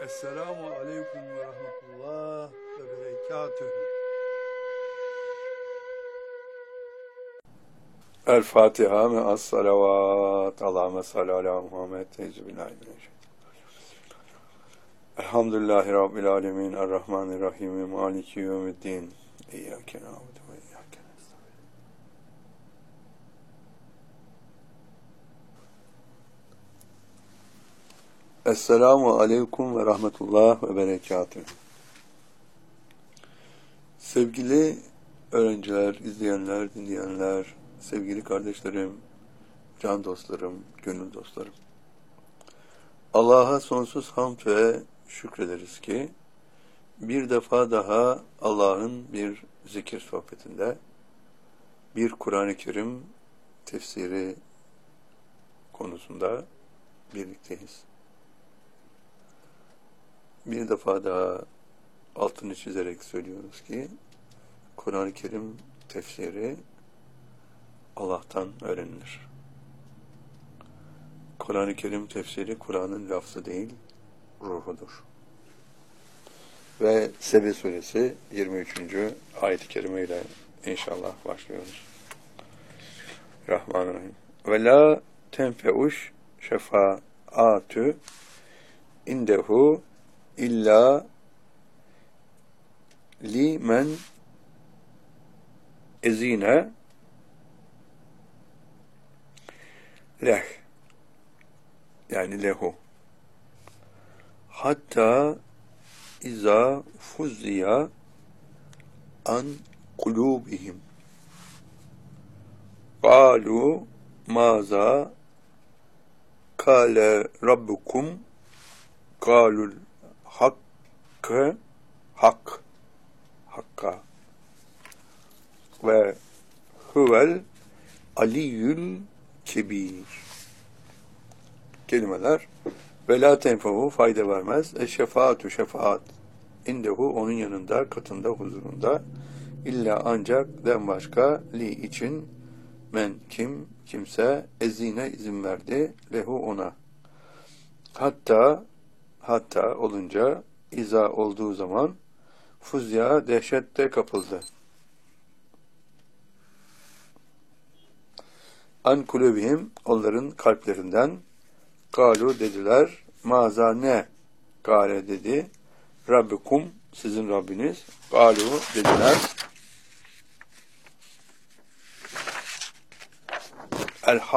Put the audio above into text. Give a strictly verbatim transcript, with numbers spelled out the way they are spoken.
Esselamu aleyküm ve rahmetullah ve berekatühü. El Fatiha ve as-salavat. Allahümme salli ala Muhammed. Teyzübillahirrahmanirrahim. Elhamdülillahi Rabbil alemin. Errahmanirrahim. Maliki yevmiddin. İyyâke na'budu ve iyyâke nestaîn. Esselamu aleyküm ve rahmetullah ve berekatühü. Sevgili öğrenciler, izleyenler, dinleyenler, sevgili kardeşlerim, can dostlarım, gönül dostlarım. Allah'a sonsuz hamd ve şükrederiz ki bir defa daha Allah'ın bir zikir sohbetinde, bir Kur'an-ı Kerim tefsiri konusunda birlikteyiz. Bir defa daha altını çizerek söylüyoruz ki Kur'an-ı Kerim tefsiri Allah'tan öğrenilir. Kur'an-ı Kerim tefsiri Kur'an'ın lafzı değil, ruhudur. Ve Sebe suresi yirmi üçüncü ayet-i kerime ile inşallah başlıyoruz. Rahmanirrahim. Ve la tenfeuş şefaatü indehu illa limen ezine leh, yani lehu, hatta iza fuzziya an kulubihim qalu maza kâle rabbukum qalul hakkı hak hakka ve huvel aliyyül kebir. Kelimeler ve la tenfehu, fayda vermez. E şefaatü, şefaat indehu, onun yanında, katında, huzurunda, illa ancak den başka, li için, men kim, kimse, ezine izin verdi, lehu ona. Hatta hatta olunca, iza olduğu zaman, fuzya dehşette kapıldı. An kulübihim, onların kalplerinden, galu dediler, maza ne, gale dedi, Rabbikum, sizin Rabbiniz, galu dediler, el